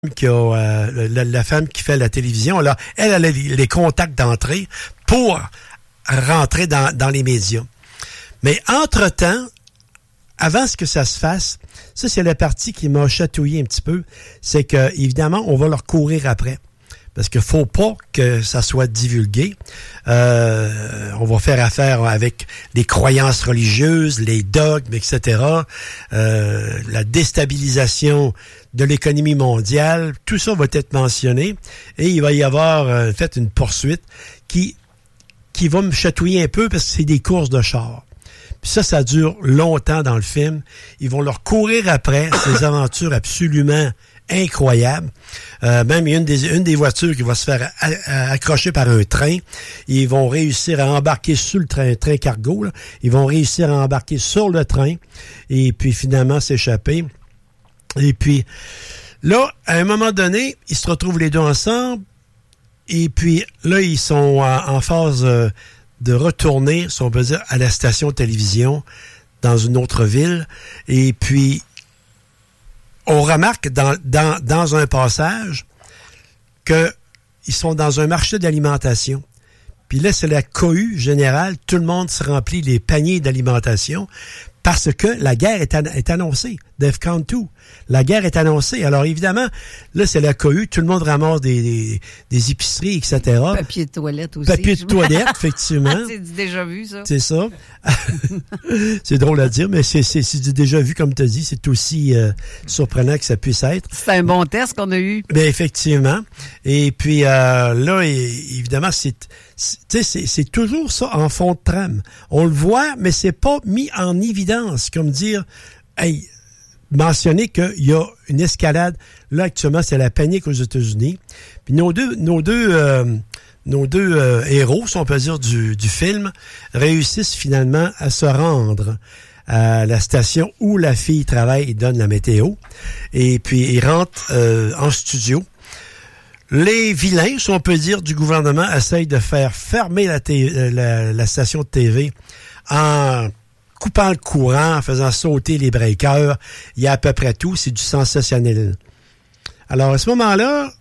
qui a la femme qui fait la télévision, là, elle a les contacts d'entrée pour rentrer dans les médias. Mais entre-temps, avant que ça se fasse, ça c'est la partie qui m'a chatouillé un petit peu, c'est que évidemment on va leur courir après. Parce qu'il faut pas que ça soit divulgué. On va faire affaire avec les croyances religieuses, les dogmes, etc. La déstabilisation de l'économie mondiale, tout ça va être mentionné. Et il va y avoir en fait une poursuite qui va me chatouiller un peu parce que c'est des courses de chars. Puis ça dure longtemps dans le film. Ils vont leur courir après ces aventures absolument incroyable. Même il y a une des voitures qui va se faire accrocher par un train. Ils vont réussir à embarquer sur le train cargo. Là. Ils vont réussir à embarquer sur le train et puis finalement s'échapper. Et puis là, à un moment donné, ils se retrouvent les deux ensemble. Et puis là, ils sont en phase de retourner, si on peut dire, à la station de télévision dans une autre ville. Et puis on remarque dans un passage qu'ils sont dans un marché d'alimentation. Puis là, c'est la cohue générale. Tout le monde se remplit les paniers d'alimentation parce que la guerre est annoncée. DEFCON 2. La guerre est annoncée. Alors, évidemment, là, c'est la cohue. Tout le monde ramasse des épiceries, etc. Papier de toilette aussi. Papier de toilette, effectivement. C'est du déjà vu, ça. C'est ça. C'est drôle à dire, mais c'est du déjà vu, comme tu as dit. C'est aussi surprenant que ça puisse être. C'est un bon test qu'on a eu. Bien, effectivement. Et puis, là, évidemment, c'est toujours ça en fond de trame. On le voit, mais c'est pas mis en évidence. Comme dire, hey, mentionner qu'il y a une escalade. Là, actuellement, c'est la panique aux États-Unis. Puis nos deux héros, si on peut dire, du film, réussissent finalement à se rendre à la station où la fille travaille et donne la météo. Et puis, ils rentrent en studio. Les vilains, si on peut dire, du gouvernement essayent de faire fermer la station de TV en coupant le courant, en faisant sauter les breakers. Il y a à peu près tout. C'est du sensationnel. Alors, à ce moment-là,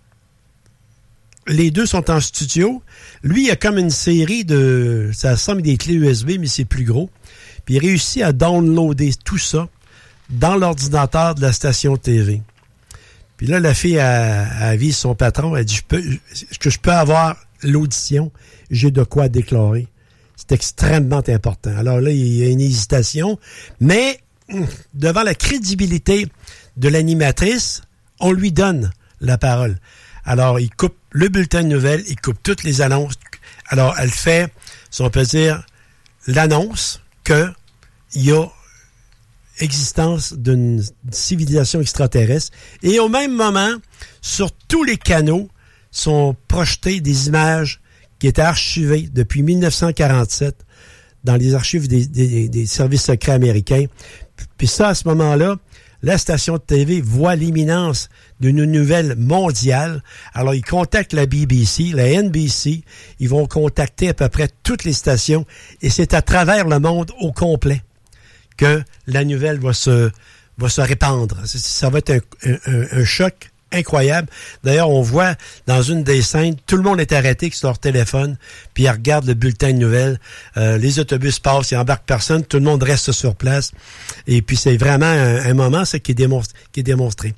les deux sont en studio. Lui, il a comme une série ça ressemble à des clés USB, mais c'est plus gros. Puis il réussit à downloader tout ça dans l'ordinateur de la station de TV. Puis là, la fille avise son patron. Elle dit, est-ce que je peux avoir l'audition? J'ai de quoi déclarer. C'est extrêmement important. Alors là, il y a une hésitation, mais devant la crédibilité de l'animatrice, on lui donne la parole. Alors, il coupe le bulletin de nouvelles, il coupe toutes les annonces. Alors, elle fait, si on peut dire, l'annonce qu'il y a existence d'une civilisation extraterrestre. Et au même moment, sur tous les canaux, sont projetées des images qui étaient archivées depuis 1947 dans les archives des services secrets américains. Puis ça, à ce moment-là, la station de TV voit l'imminence d'une nouvelle mondiale. Alors, ils contactent la BBC, la NBC. Ils vont contacter à peu près toutes les stations. Et c'est à travers le monde au complet que la nouvelle va se répandre. Ça va être un choc incroyable. D'ailleurs, on voit dans une des scènes, tout le monde est arrêté sur leur téléphone, puis ils regardent le bulletin de nouvelles. Les autobus passent, ils embarquent personne, tout le monde reste sur place. Et puis, c'est vraiment un moment, ça, qui est démontré.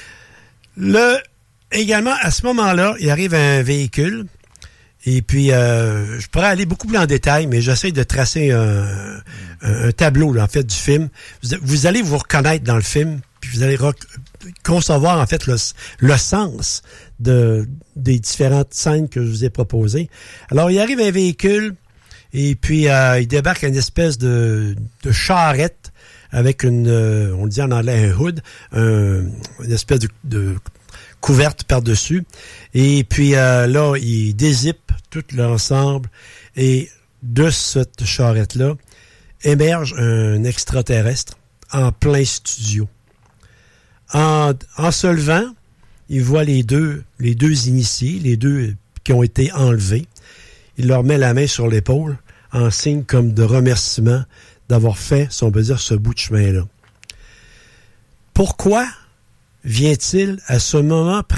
Également, à ce moment-là, il arrive un véhicule. Et puis, je pourrais aller beaucoup plus en détail, mais j'essaie de tracer un tableau, là, en fait, du film. Vous allez vous reconnaître dans le film, puis vous allez concevoir, en fait, le sens des différentes scènes que je vous ai proposées. Alors, il arrive un véhicule, et puis il débarque une espèce de charrette avec on le dit en anglais un hood, une espèce de couverte par-dessus. Et puis là, il dézippe tout l'ensemble, et de cette charrette-là émerge un extraterrestre en plein studio. En se levant, il voit les deux initiés, les deux qui ont été enlevés. Il leur met la main sur l'épaule en signe comme de remerciement d'avoir fait, si on peut dire, ce bout de chemin-là. Pourquoi vient-il à ce moment